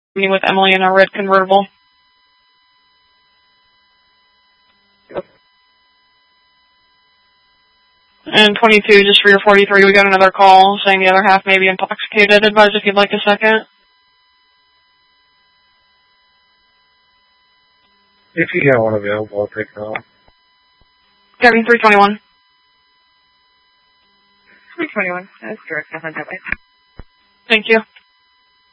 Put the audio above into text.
meeting with Emily in a red convertible. And 22, just for your 43, we got another call saying the other half may be intoxicated. Advise if you'd like a second. If you got one available, I'll take it off. Gavin, 321. 321. That's direct. That way. Thank you.